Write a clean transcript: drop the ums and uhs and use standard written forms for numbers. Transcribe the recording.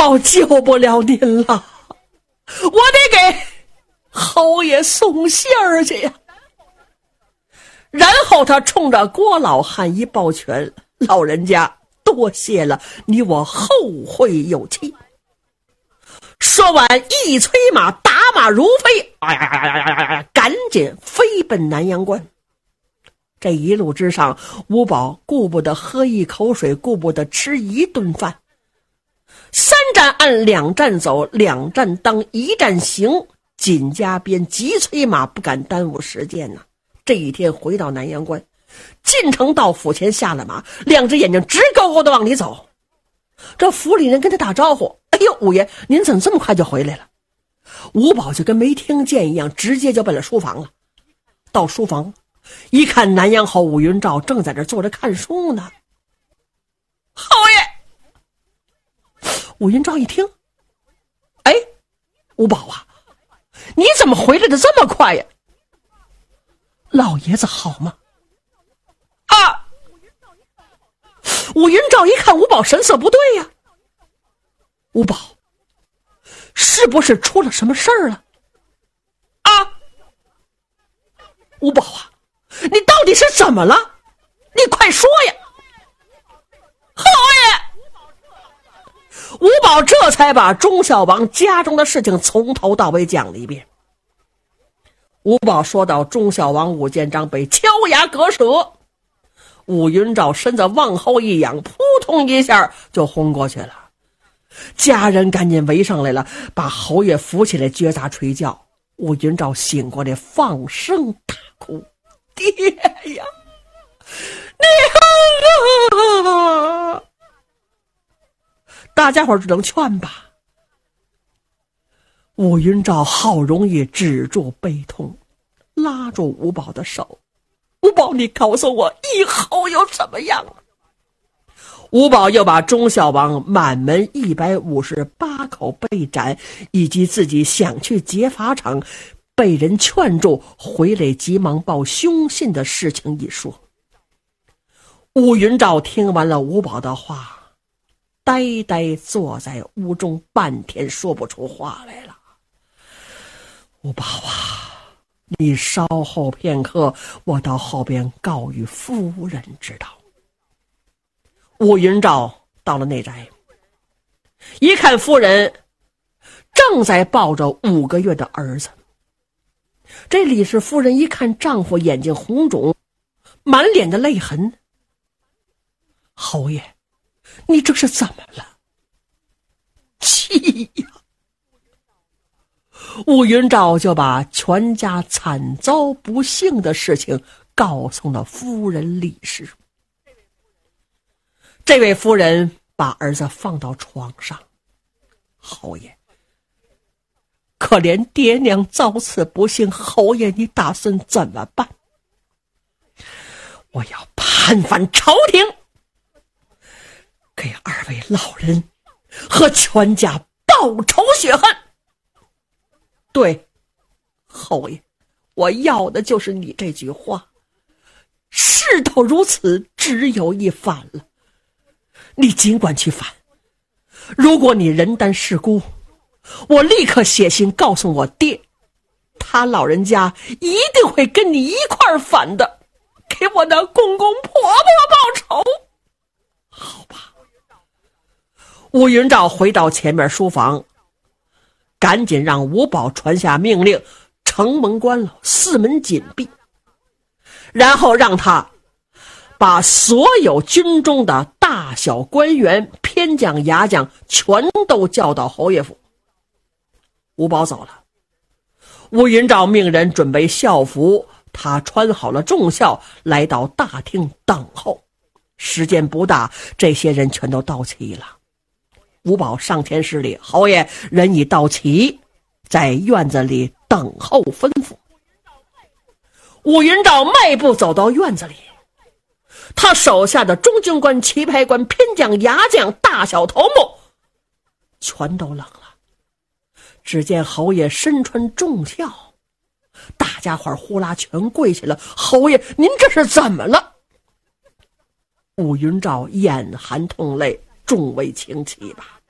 宝救不了您了，我得给侯爷送信儿去呀。然后他冲着郭老汉一抱拳，老人家多谢了，你我后会有期。说完一催马，打马如飞，赶紧飞奔南阳关。这一路之上，吴宝顾不得喝一口水，顾不得吃一顿饭，三站按两站走，两站当一站行，紧加鞭，急催马，不敢耽误时间呐。这一天回到南阳关，进城到府前下了马，两只眼睛直勾勾的往里走。这府里人跟他打招呼，哎呦，五爷您怎么这么快就回来了？吴宝就跟没听见一样，直接就奔了书房了。到书房一看，南阳侯武云照正在这坐着看书呢。侯爷！武云照一听，哎，吴宝啊，你怎么回来的这么快呀？老爷子好吗？啊！武云照一看吴宝神色不对呀，吴宝，是不是出了什么事儿了？啊！吴宝啊，你到底是怎么了？你快说呀！侯爷！吴宝这才把钟孝王家中的事情从头到尾讲了一遍。吴宝说到钟孝王武建章被敲牙割舌，武云照身子往后一仰，扑通一下就昏过去了。家人赶紧围上来了，把侯爷扶起来撅砸捶叫。武云照醒过来，放声大哭：爹呀，娘啊！大家伙只能劝吧。武云照好容易止住悲痛，拉住吴宝的手：吴宝，你告诉我以后又怎么样？吴宝又把钟孝王满门158口被斩，以及自己想去劫法场被人劝住回来急忙报凶信的事情一说。武云照听完了吴宝的话，呆呆坐在屋中，半天说不出话来了。吴宝啊，你稍后片刻，我到后边告与夫人知道。武云照到了内宅，一看夫人正在抱着5个月的儿子。这李氏夫人一看丈夫眼睛红肿，满脸的泪痕：侯爷，你这是怎么了？气呀！武云照就把全家惨遭不幸的事情告诉了夫人李氏。这位夫人把儿子放到床上：侯爷，可怜爹娘遭此不幸，侯爷你打算怎么办？我要攀反朝廷，给2位老人和全家报仇雪恨。对，侯爷，我要的就是你这句话。事都如此，只有一反了。你尽管去反，如果你人单势孤，我立刻写信告诉我爹，他老人家一定会跟你一块儿反的，给我的公公婆婆报仇。好吧。武云照回到前面书房，赶紧让吴宝传下命令，城门关了，4门紧闭，然后让他把所有军中的大小官员、偏将、牙将全都叫到侯爷府。吴宝走了，武云照命人准备校服，他穿好了重校，来到大厅等候。时间不大，这些人全都到齐了。吴宝上前施礼：侯爷，人已到齐，在院子里等候吩咐。武云照迈步走到院子里，他手下的中军官、旗牌官、偏将、牙将、大小头目全都冷了。只见侯爷身穿重孝，大家伙呼啦全跪下了：侯爷，您这是怎么了？武云照眼含痛泪，众位请起吧。